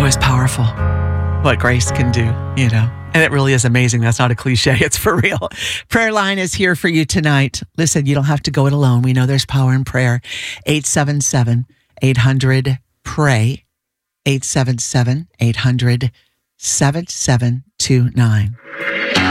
is powerful what grace can do, And it really is amazing. That's not a cliche. It's for real. Prayer line is here for you tonight. Listen, you don't have to go it alone. We know there's power in prayer. 877-800-PRAY. 877-800-7729.